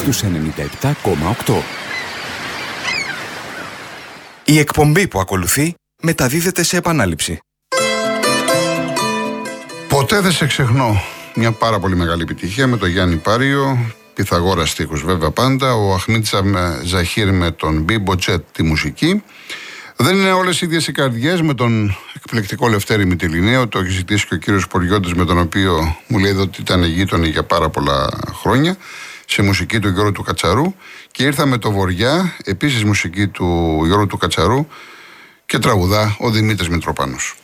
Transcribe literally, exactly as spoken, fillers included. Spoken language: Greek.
στους ενενήντα επτά κόμμα οκτώ. Η εκπομπή που ακολουθεί μεταδίδεται σε επανάληψη. Ποτέ δεν σε ξεχνώ. Μια πάρα πολύ μεγάλη επιτυχία με τον Γιάννη Πάριο, Πυθαγόρας στίχους βέβαια πάντα, ο Αχνίτσα Ζαχίρ με τον Μπίμπο Τσέτ τη μουσική. Δεν είναι όλες οι ίδιες οι καρδιές με τον εκπληκτικό Λευτέρη Μητυλινέο, το έχει ζητήσει και ο κύριος Ποριώτης, με τον οποίο μου λέει ότι ήταν γείτονοι για πάρα πολλά χρόνια, σε μουσική του Γιώργου του Κατσαρού, και ήρθα με το Βοριά, επίσης μουσική του Γιώργου του Κατσαρού, και τραγουδά ο Δημήτρης Μητροπάνος.